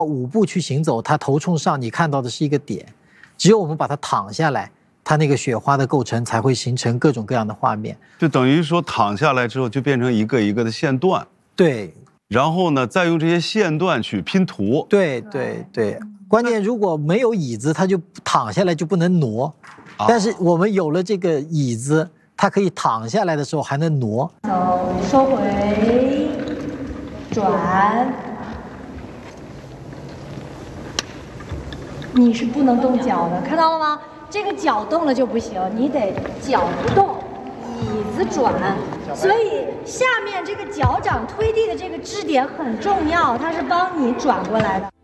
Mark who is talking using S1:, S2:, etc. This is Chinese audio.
S1: 5步去行走，它头冲上，你看到的是一个点，只有我们把它躺下来，它那个雪花的构成才会形成各种各样的画面。
S2: 就等于说躺下来之后就变成一个一个的线段。
S1: 对。
S2: 然后呢，再用这些线段去拼图。
S1: 对，关键如果没有椅子，它就躺下来就不能挪。但是我们有了这个椅子，它可以躺下来的时候还能挪。
S3: 走，收回，转。你是不能动脚的，看到了吗？这个脚动了就不行，你得脚不动，椅子转。所以下面这个脚掌推地的这个支点很重要，它是帮你转过来的。